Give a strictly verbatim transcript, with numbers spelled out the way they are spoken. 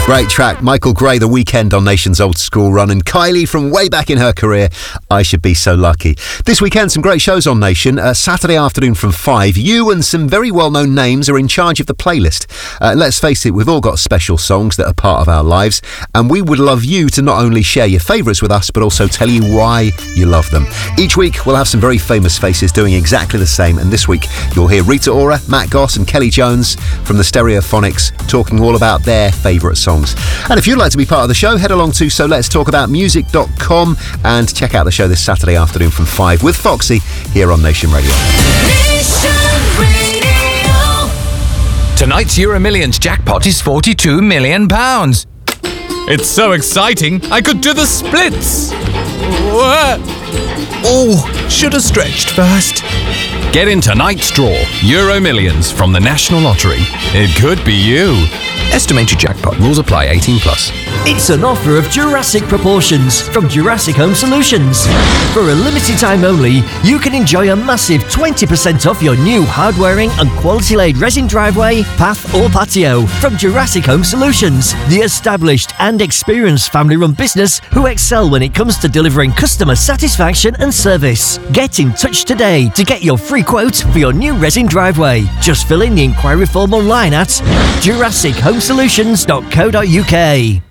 Great track, Michael Gray, The Weekend on Nation's Old School Run, and Kylie from way back in her career, I Should Be So Lucky. This weekend, some great shows on Nation. Uh, Saturday afternoon from five, you and some very well-known names are in charge of the playlist. Uh, let's face it, we've all got special songs that are part of our lives, and we would love you to not only share your favourites with us, but also tell you why you love them. Each week, we'll have some very famous faces doing exactly the same, and this week, you'll hear Rita Ora, Matt Goss and Kelly Jones from the Stereophonics talking all about their favourite songs. And if you'd like to be part of the show, head along to so lets talk about music dot com and check out the show this Saturday afternoon from five with Foxy here on Nation Radio. Nation Radio. Tonight's Euro Millions jackpot is forty-two million pounds. It's so exciting, I could do the splits. Oh, should have stretched first. Get in tonight's draw, Euro Millions from the National Lottery. It could be you. Estimated jackpot. Rules apply. eighteen plus. It's an offer of Jurassic proportions from Jurassic Home Solutions. For a limited time only, you can enjoy a massive twenty percent off your new hard-wearing and quality-laid resin driveway, path or patio from Jurassic Home Solutions, the established and experienced family-run business who excel when it comes to delivering customer satisfaction and service. Get in touch today to get your free quote for your new resin driveway. Just fill in the inquiry form online at jurassic home solutions dot co dot uk.